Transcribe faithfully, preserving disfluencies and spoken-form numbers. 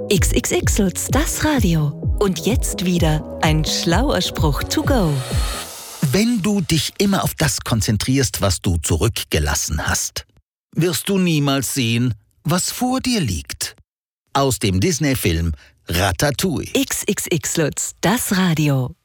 X X X Lutz, das Radio. Und jetzt wieder ein schlauer Spruch to go. Wenn du dich immer auf das konzentrierst, was du zurückgelassen hast, wirst du niemals sehen, was vor dir liegt. Aus dem Disney-Film Ratatouille. X X X Lutz, das Radio.